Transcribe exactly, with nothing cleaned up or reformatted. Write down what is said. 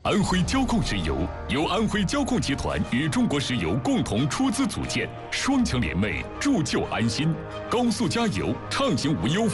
安徽交控石油由安徽交控集团与中国石油共同出资组建，双强联袂，铸就安心。高速加油，畅行无忧。